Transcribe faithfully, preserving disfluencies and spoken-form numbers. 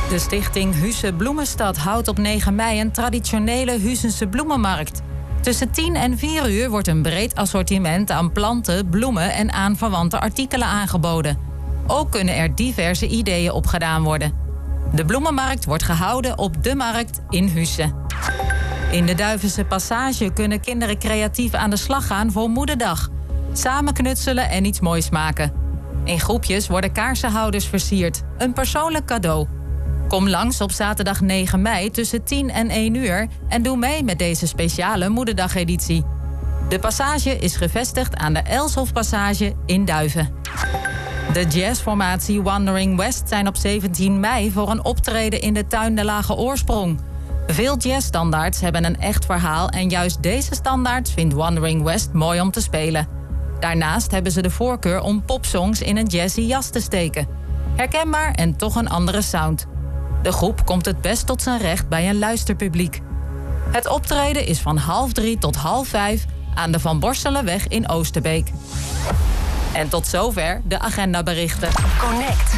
De stichting Husse Bloemenstad houdt op negen mei een traditionele Huizense bloemenmarkt. Tussen tien en vier uur wordt een breed assortiment aan planten, bloemen en aanverwante artikelen aangeboden. Ook kunnen er diverse ideeën opgedaan worden. De bloemenmarkt wordt gehouden op De Markt in Husse. In de Duivense Passage kunnen kinderen creatief aan de slag gaan voor Moederdag. Samen knutselen en iets moois maken. In groepjes worden kaarsenhouders versierd. Een persoonlijk cadeau. Kom langs op zaterdag negen mei tussen tien en één uur... en doe mee met deze speciale Moederdag-editie. De Passage is gevestigd aan de Elshof-passage in Duiven. De jazzformatie Wandering West zijn op zeventien mei... voor een optreden in de Tuin de Lage Oorsprong. Veel jazzstandaards hebben een echt verhaal... en juist deze standaard vindt Wandering West mooi om te spelen. Daarnaast hebben ze de voorkeur om popsongs in een jazzy jas te steken. Herkenbaar en toch een andere sound. De groep komt het best tot zijn recht bij een luisterpubliek. Het optreden is van half drie tot half vijf aan de Van Borselenweg in Oosterbeek. En tot zover de agendaberichten. Connect.